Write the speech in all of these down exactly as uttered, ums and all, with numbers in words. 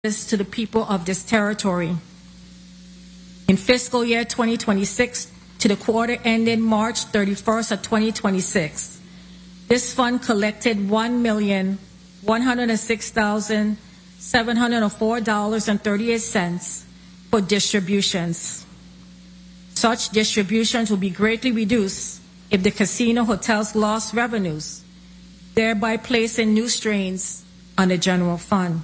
to the people of this territory. In fiscal year twenty twenty-six, to the quarter ending March thirty-first of twenty twenty-six, this fund collected one million one hundred six thousand seven hundred four dollars and thirty-eight cents for distributions. Such distributions will be greatly reduced if the casino hotels lost revenues, thereby placing new strains on the general fund.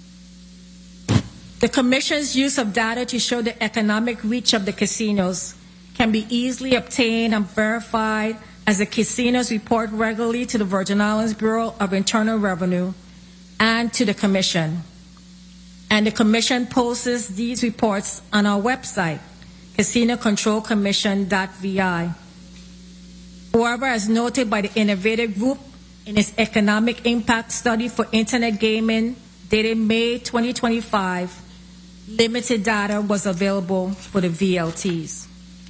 The Commission's use of data to show the economic reach of the casinos can be easily obtained and verified as the casinos report regularly to the Virgin Islands Bureau of Internal Revenue and to the Commission. And the Commission posts these reports on our website, casino control commission dot V I. However, as noted by the Innovative Group in its Economic Impact Study for Internet Gaming dated May twenty twenty-five, limited data was available for the V L Ts.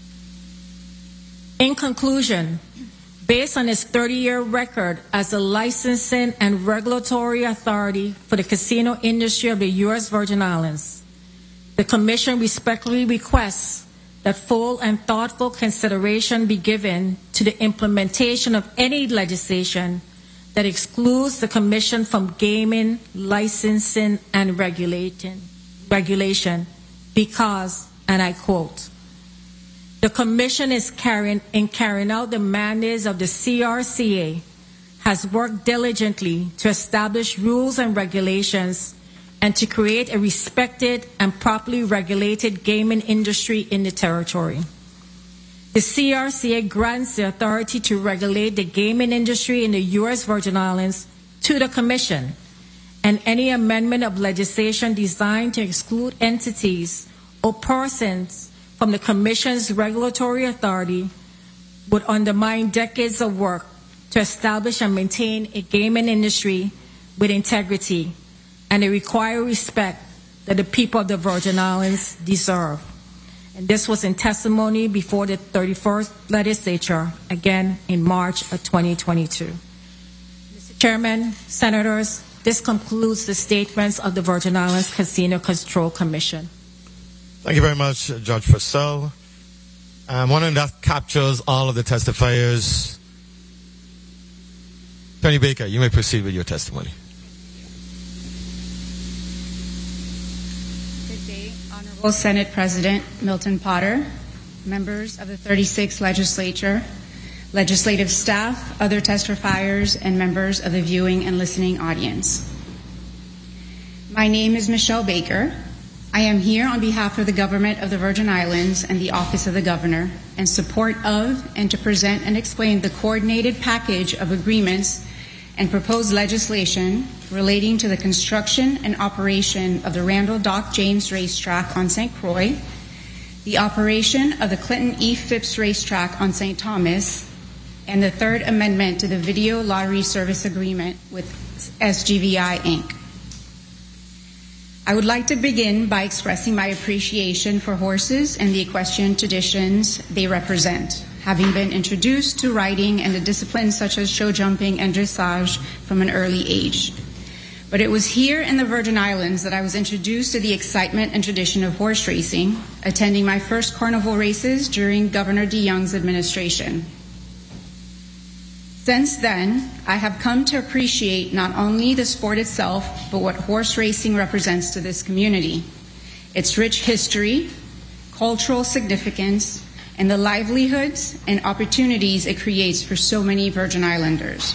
In conclusion, based on its thirty-year record as the licensing and regulatory authority for the casino industry of the U S Virgin Islands, the Commission respectfully requests that full and thoughtful consideration be given to the implementation of any legislation that excludes the Commission from gaming, licensing, and regulating. regulation because, and I quote, the Commission is carrying, in carrying out the mandates of the C R C A, has worked diligently to establish rules and regulations and to create a respected and properly regulated gaming industry in the territory. The C R C A grants the authority to regulate the gaming industry in the U S Virgin Islands to the Commission, and any amendment of legislation designed to exclude entities or persons from the Commission's regulatory authority would undermine decades of work to establish and maintain a gaming industry with integrity and a required respect that the people of the Virgin Islands deserve. And this was in testimony before the thirty-first Legislature, again in March of twenty twenty-two. Mister Chairman, Senators, this concludes the statements of the Virgin Islands Casino Control Commission. Thank you very much, Judge Purcell. I'm wondering if that captures all of the testifiers. Attorney Baker, you may proceed with your testimony. Good day, Honorable Senate President Milton Potter, members of the thirty-sixth Legislature, legislative staff, other testifiers, and members of the viewing and listening audience. My name is Michelle Baker. I am here on behalf of the Government of the Virgin Islands and the Office of the Governor in support of and to present and explain the coordinated package of agreements and proposed legislation relating to the construction and operation of the Randall Dock James Racetrack on Saint Croix, the operation of the Clinton E. Phipps Racetrack on Saint Thomas, and the third amendment to the Video Lottery Service Agreement with S G V I, Incorporated. I would like to begin by expressing my appreciation for horses and the equestrian traditions they represent, having been introduced to riding and the disciplines such as show jumping and dressage from an early age. But it was here in the Virgin Islands that I was introduced to the excitement and tradition of horse racing, attending my first carnival races during Governor DeYoung's administration. Since then, I have come to appreciate not only the sport itself, but what horse racing represents to this community, its rich history, cultural significance, and the livelihoods and opportunities it creates for so many Virgin Islanders.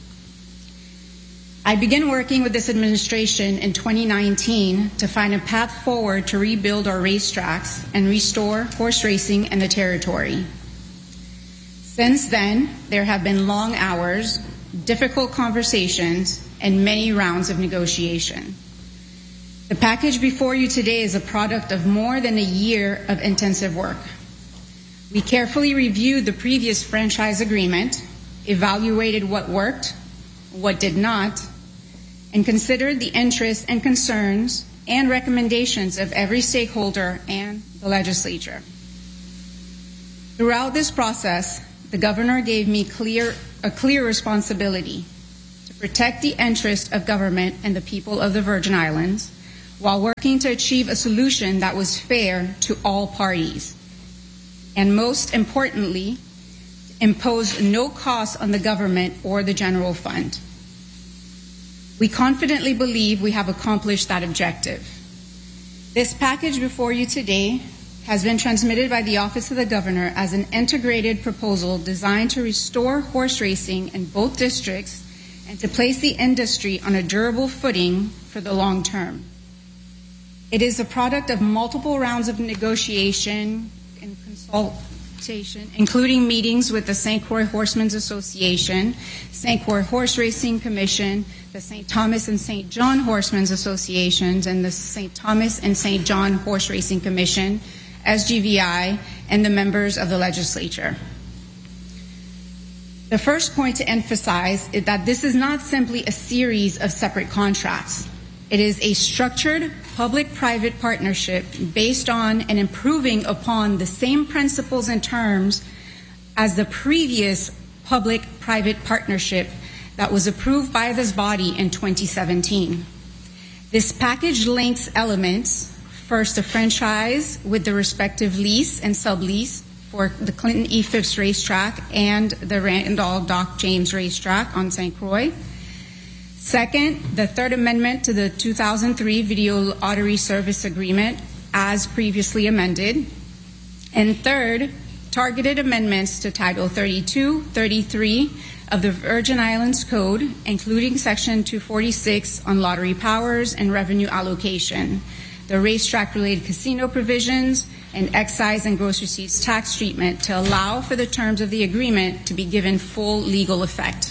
I began working with this administration in twenty nineteen to find a path forward to rebuild our racetracks and restore horse racing in the territory. Since then, there have been long hours, difficult conversations, and many rounds of negotiation. The package before you today is a product of more than a year of intensive work. We carefully reviewed the previous franchise agreement, evaluated what worked, what did not, and considered the interests and concerns and recommendations of every stakeholder and the legislature. Throughout this process, the Governor gave me clear, a clear responsibility to protect the interest of government and the people of the Virgin Islands while working to achieve a solution that was fair to all parties. And most importantly, imposed no cost on the government or the general fund. We confidently believe we have accomplished that objective. This package before you today has been transmitted by the Office of the Governor as an integrated proposal designed to restore horse racing in both districts and to place the industry on a durable footing for the long term. It is a product of multiple rounds of negotiation and consultation, including meetings with the Saint Croix Horsemen's Association, Saint Croix Horse Racing Commission, the Saint Thomas and Saint John Horsemen's Associations, and the Saint Thomas and Saint John Horse Racing Commission, S G V I, and the members of the legislature. The first point to emphasize is that this is not simply a series of separate contracts. It is a structured public-private partnership based on and improving upon the same principles and terms as the previous public-private partnership that was approved by this body in twenty seventeen. This package links elements, first a franchise with the respective lease and sublease for the Clinton E. Phipps Racetrack and the Randall Doc James Racetrack on Saint Croix. Second, the Third Amendment to the two thousand three Video Lottery Service Agreement as previously amended. And third, targeted amendments to Title thirty-two, thirty-three of the Virgin Islands Code, including Section two forty-six on lottery powers and revenue allocation, the racetrack-related casino provisions, and excise and gross receipts tax treatment to allow for the terms of the agreement to be given full legal effect.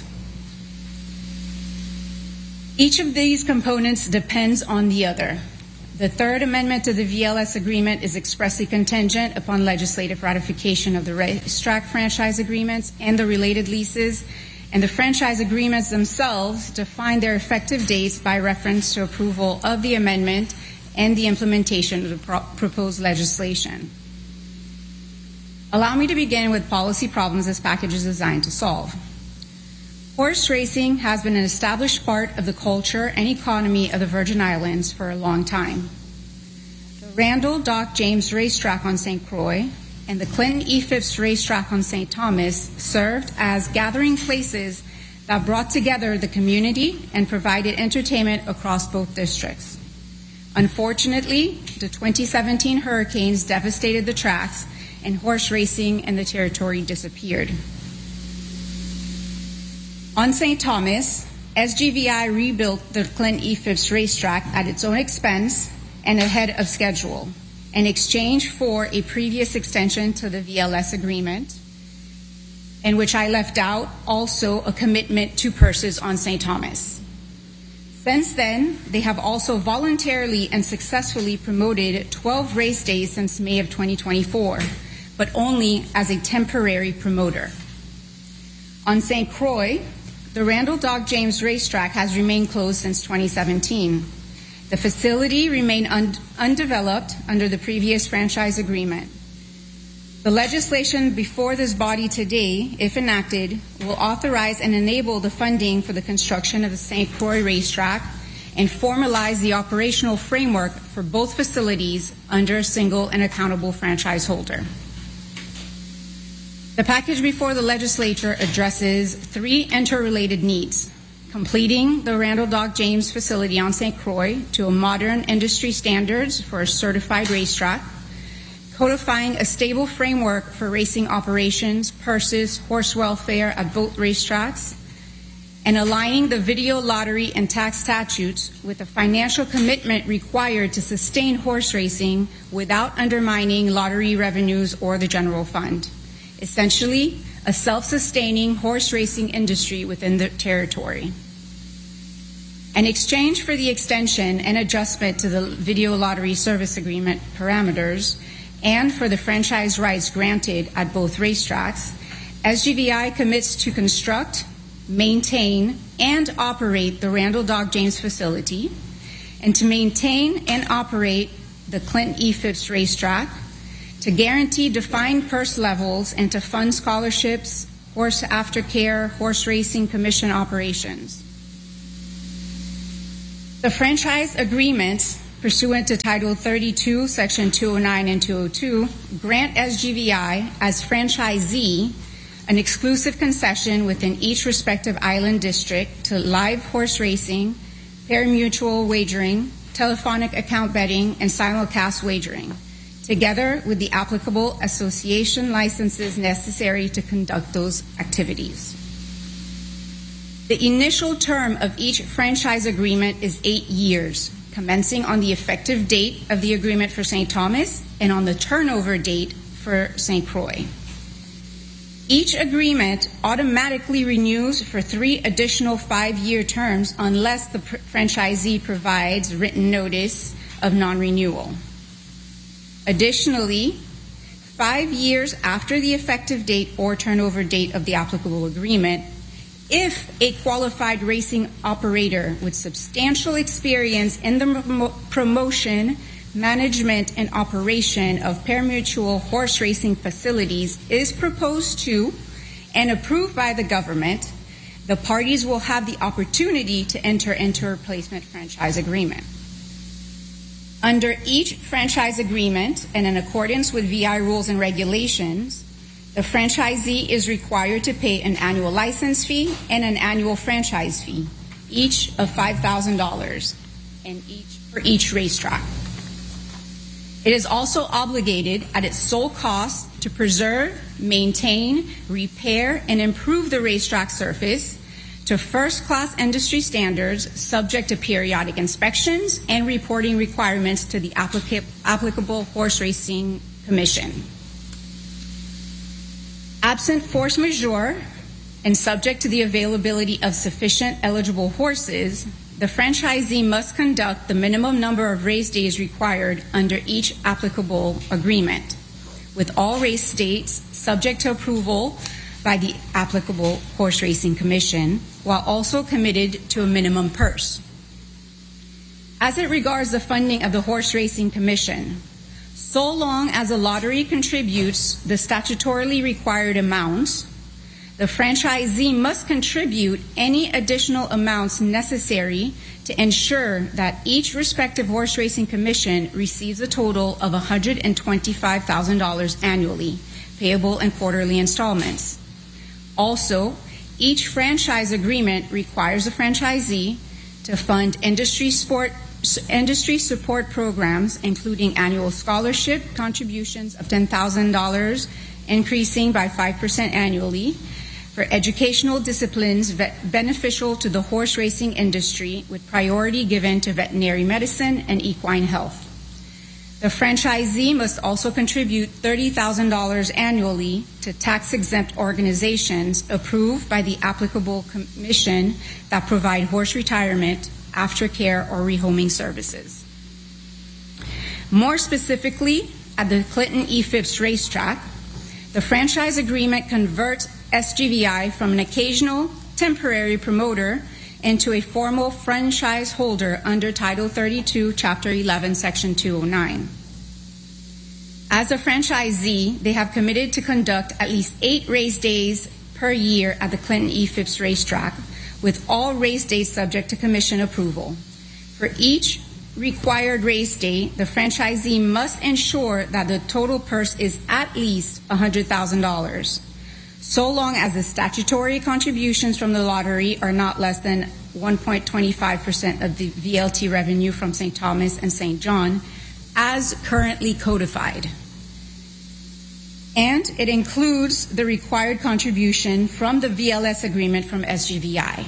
Each of these components depends on the other. The Third Amendment to the V L S agreement is expressly contingent upon legislative ratification of the racetrack franchise agreements and the related leases, and the franchise agreements themselves define their effective dates by reference to approval of the amendment and the implementation of the pro- proposed legislation. Allow me to begin with policy problems this package is designed to solve. Horse racing has been an established part of the culture and economy of the Virgin Islands for a long time. The Randall Doc James Racetrack on Saint Croix and the Clinton E. Phipps Racetrack on Saint Thomas served as gathering places that brought together the community and provided entertainment across both districts. Unfortunately, the twenty seventeen hurricanes devastated the tracks and horse racing in the territory disappeared. On Saint Thomas, S G V I rebuilt the Clinton E. Phipps Racetrack at its own expense and ahead of schedule in exchange for a previous extension to the V L S agreement, in which I left out also a commitment to purses on Saint Thomas. Since then, they have also voluntarily and successfully promoted twelve race days since May of twenty twenty-four, but only as a temporary promoter. On Saint Croix, the Randall Doc James Racetrack has remained closed since twenty seventeen. The facility remained un- undeveloped under the previous franchise agreement. The legislation before this body today, if enacted, will authorize and enable the funding for the construction of the Saint Croix Racetrack and formalize the operational framework for both facilities under a single and accountable franchise holder. The package before the legislature addresses three interrelated needs: completing the Randall Doc James facility on Saint Croix to a modern industry standards for a certified racetrack, codifying a stable framework for racing operations, purses, horse welfare at both racetracks, and aligning the video lottery and tax statutes with the financial commitment required to sustain horse racing without undermining lottery revenues or the general fund. Essentially, a self-sustaining horse racing industry within the territory. In exchange for the extension and adjustment to the video lottery service agreement parameters and for the franchise rights granted at both racetracks, S G V I commits to construct, maintain, and operate the Randall Doc James facility, and to maintain and operate the Clinton E. Phipps Racetrack, to guarantee defined purse levels and to fund scholarships, horse aftercare, horse racing commission operations. The franchise agreement pursuant to Title thirty-two, Section two oh nine and two oh two, grant S G V I as franchisee an exclusive concession within each respective island district to live horse racing, pari-mutuel wagering, telephonic account betting, and simulcast wagering, together with the applicable association licenses necessary to conduct those activities. The initial term of each franchise agreement is eight years, commencing on the effective date of the agreement for Saint Thomas and on the turnover date for Saint Croix. Each agreement automatically renews for three additional five-year terms unless the pr- franchisee provides written notice of non-renewal. Additionally, five years after the effective date or turnover date of the applicable agreement, if a qualified racing operator with substantial experience in the promo- promotion, management, and operation of pari-mutuel horse racing facilities is proposed to and approved by the government, the parties will have the opportunity to enter into a replacement franchise agreement. Under each franchise agreement and in accordance with V I rules and regulations, the franchisee is required to pay an annual license fee and an annual franchise fee, each of five thousand dollars and each for each racetrack. It is also obligated at its sole cost to preserve, maintain, repair, and improve the racetrack surface to first-class industry standards subject to periodic inspections and reporting requirements to the applica- applicable Horse Racing Commission. Absent force majeure and subject to the availability of sufficient eligible horses, the franchisee must conduct the minimum number of race days required under each applicable agreement, with all race dates subject to approval by the applicable Horse Racing Commission, while also committed to a minimum purse. As it regards the funding of the Horse Racing Commission, so long as a lottery contributes the statutorily required amounts, the franchisee must contribute any additional amounts necessary to ensure that each respective horse racing commission receives a total of one hundred twenty-five thousand dollars annually, payable in quarterly installments. Also, each franchise agreement requires the franchisee to fund industry sport industry support programs, including annual scholarship contributions of ten thousand dollars, increasing by five percent annually, for educational disciplines beneficial to the horse racing industry, with priority given to veterinary medicine and equine health. The franchisee must also contribute thirty thousand dollars annually to tax-exempt organizations approved by the applicable commission that provide horse retirement, aftercare, or rehoming services. More specifically, at the Clinton E. Phipps racetrack, the franchise agreement converts S G V I from an occasional, temporary promoter into a formal franchise holder under Title thirty-two, Chapter eleven, Section two oh nine. As a franchisee, they have committed to conduct at least eight race days per year at the Clinton E. Phipps racetrack, with all race days subject to commission approval. For each required race day, the franchisee must ensure that the total purse is at least one hundred thousand dollars, so long as the statutory contributions from the lottery are not less than one point two five percent of the V L T revenue from Saint Thomas and Saint John, as currently codified. And it includes the required contribution from the V L S agreement from S G V I.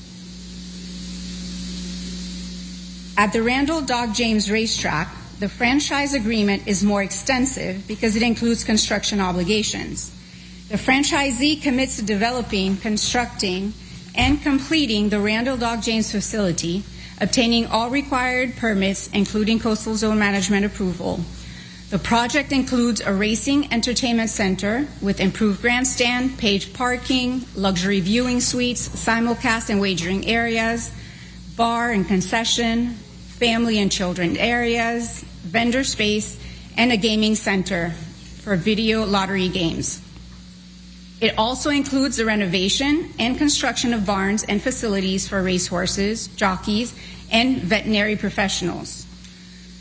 At the Randall Dog James Racetrack, the franchise agreement is more extensive because it includes construction obligations. The franchisee commits to developing, constructing, and completing the Randall Dog James facility, obtaining all required permits, including coastal zone management approval. The project includes a racing entertainment center with improved grandstand, paved parking, luxury viewing suites, simulcast and wagering areas, bar and concession, family and children areas, vendor space, and a gaming center for video lottery games. It also includes the renovation and construction of barns and facilities for racehorses, jockeys, and veterinary professionals.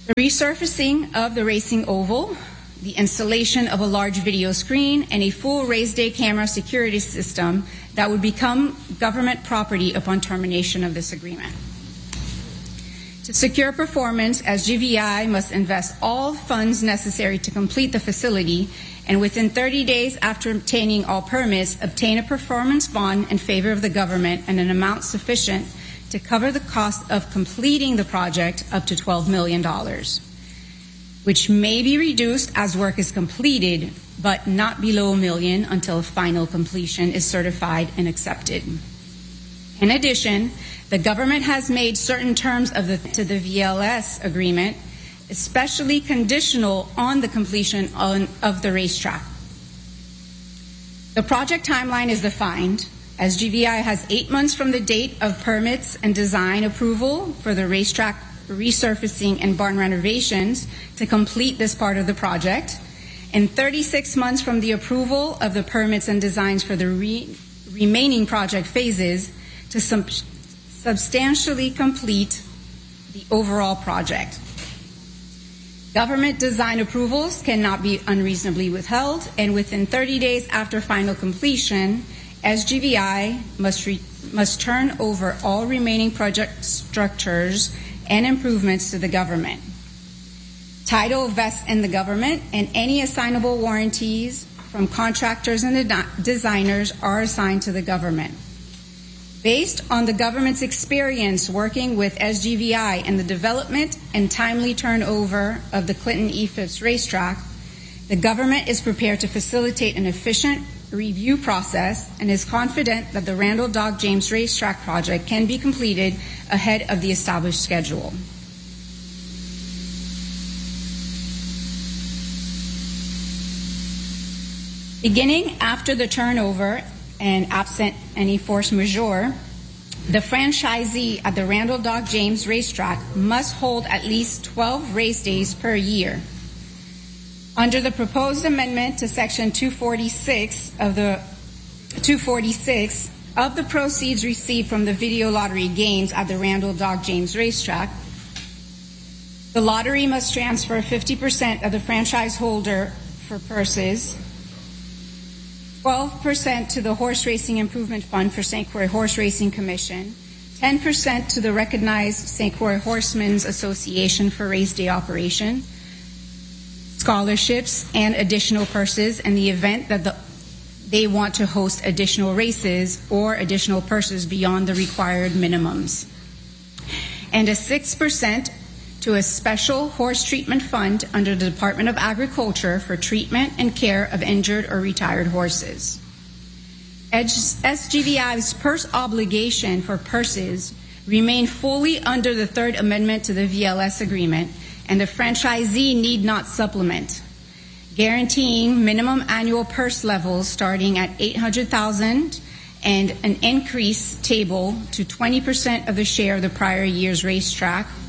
The resurfacing of the racing oval, the installation of a large video screen, and a full race day camera security system that would become government property upon termination of this agreement. To secure performance, S G V I must invest all funds necessary to complete the facility, and within thirty days after obtaining all permits, obtain a performance bond in favor of the government in an amount sufficient to cover the cost of completing the project up to twelve million dollars, which may be reduced as work is completed, but not below a million until final completion is certified and accepted. In addition, the government has made certain terms of the, to the V L S agreement, especially conditional on the completion on, of the racetrack. The project timeline is defined. S G V I has eight months from the date of permits and design approval for the racetrack resurfacing and barn renovations to complete this part of the project, and thirty-six months from the approval of the permits and designs for the re- remaining project phases to sub- substantially complete the overall project. Government design approvals cannot be unreasonably withheld, and within thirty days after final completion, S G V I must, re- must turn over all remaining project structures and improvements to the government. Title vests in the government, and any assignable warranties from contractors and de- designers are assigned to the government. Based on the government's experience working with S G V I in the development and timely turnover of the Clinton E-Phipps racetrack, the government is prepared to facilitate an efficient review process and is confident that the Randall Dog James Racetrack project can be completed ahead of the established schedule. Beginning after the turnover and absent any force majeure, the franchisee at the Randall Dog James Racetrack must hold at least twelve race days per year. Under the proposed amendment to Section two forty-six of the two forty-six of the proceeds received from the video lottery games at the Randall Dog James Racetrack, the lottery must transfer fifty percent of the franchise holder for purses, twelve percent to the Horse Racing Improvement Fund for Saint Croix Horse Racing Commission, ten percent to the recognized Saint Croix Horsemen's Association for race day operation, scholarships, and additional purses in the event that the, they want to host additional races or additional purses beyond the required minimums, and a six percent to a special horse treatment fund under the Department of Agriculture for treatment and care of injured or retired horses. S G V I's purse obligation for purses remain fully under the Third Amendment to the V L S agreement, and the franchisee need not supplement, guaranteeing minimum annual purse levels starting at eight hundred thousand dollars and an increase table to twenty percent of the share of the prior year's racetrack